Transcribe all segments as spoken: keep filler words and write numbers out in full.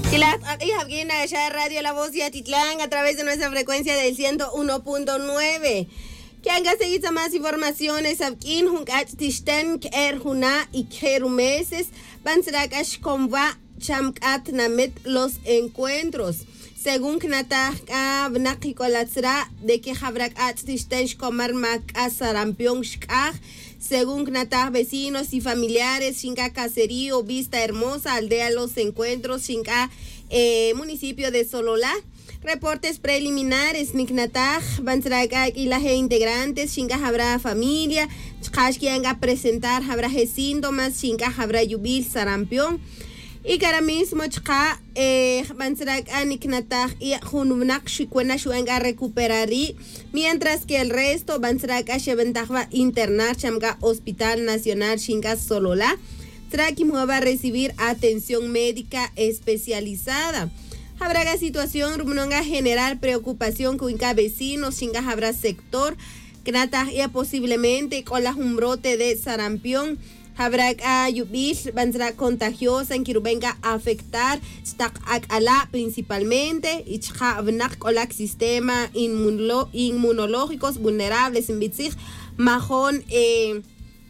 Radio La Voz de Atitlán a través de nuestra frecuencia del ciento uno punto nueve. Que haga seguir más informaciones aquí Hunkat Tishten Erjuna y Kerumeses Bansrakash Konva Chamkat Namet los encuentros. Según Knataka Bnakikolatsra de que Habrak Tishten Komar Mak Asarampion Shkaj. Según Knataj, vecinos y familiares, Xinca Caserío, Vista Hermosa, Aldea Los Encuentros, Xinca, eh, municipio de Sololá. Reportes preliminares, Niknataj, Bansraga y las integrantes, Xinca habrá familia, Chkashkianga presentar, habrá síntomas, Xinca habrá yubil, sarampión. Y que ahora mismo Chka eh, Bansraga, Niknataj y Junubnak, Shikuena Shuanga recuperarí. Mientras que el resto Bansraga Sheventahva internar Chamga Hospital Nacional Xinca Sololá. Trakim va a recibir atención médica especializada. Habrá situación rumnonga general preocupación con vecinos Xinca habrá sector. Knatah ya posiblemente con la un brote de sarampión. Habrá yubil bandra contagiosa en que venga a afectar stak ala principalmente y chavnak colak sistema inmuno, inmunológicos vulnerables en bitzig majón eh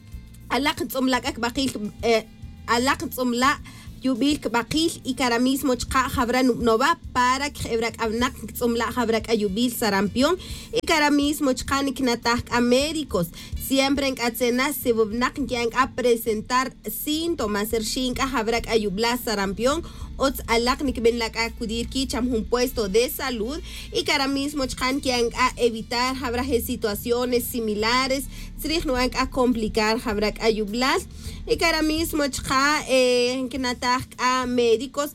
alak tzumlak bakil eh alak tzumla yubil bakil y cara mismo chka habrá nova para que hebrak avnak tzumla habrá yubil sarampión y cara mismo chkanik natak américos. Siempre en Katsena se van a presentar síntomas. El Xinca habrá ayubla sarampión. Ots alaknik ben la acudir kicham un puesto de salud. Y que ahora mismo chan que a evitar habrá situaciones similares. Srich no a complicar habrá ayubla. Y que ahora mismo cha en que natak a médicos.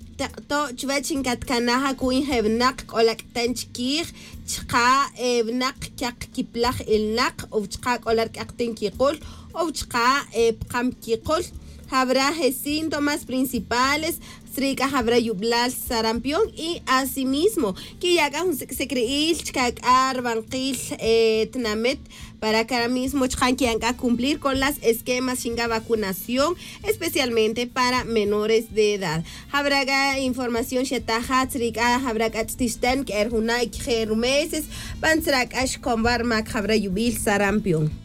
To chvechin katkanaha kuin hebnak olak tanchkir chqa ebnak kyak kiplach elnak o chqa olar kakten kikol o chqa pqam kikol. Habrá síntomas principales. Srika habrá yublal sarampión y asimismo que ya se creí que arbanquil tnamet para que ahora mismo que cumplir con las esquemas chinga vacunación especialmente para menores de edad. Habrá información shetaha srika habrá katstistan que erhunai que meses van srak ash kombar mak habrá yubil sarampión.